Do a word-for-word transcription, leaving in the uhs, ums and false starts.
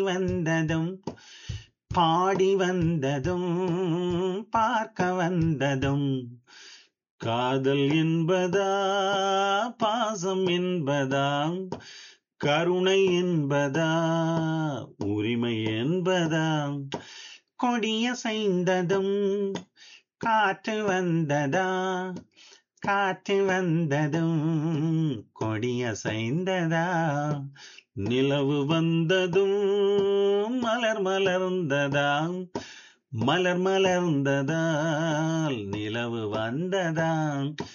வந்ததும் பாடி வந்ததும் பார்க்க வந்ததும் காதல் என்பதா பாசம் என்பதா கருணை என்பதா உரிமை என்பதா கொடியசைந்ததும் காற்று வந்ததா காற்று வந்ததும் கொடியசைந்ததா நிலவு வந்ததும் மலர் மலர்ந்ததா மலர் மலர்ந்ததால் நிலவு வந்ததா